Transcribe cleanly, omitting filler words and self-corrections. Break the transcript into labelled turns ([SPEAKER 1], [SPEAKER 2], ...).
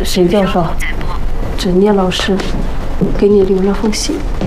[SPEAKER 1] 沈教授，陈念老师给你留了封信。